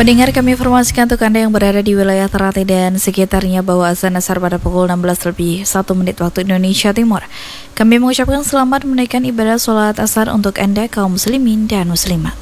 Pendengar, kami informasikan untuk Anda yang berada di wilayah Ternate dan sekitarnya bahwa azan asar pada pukul 16:01 waktu Indonesia Timur. Kami mengucapkan selamat menunaikan ibadah sholat asar untuk Anda kaum muslimin dan muslimat.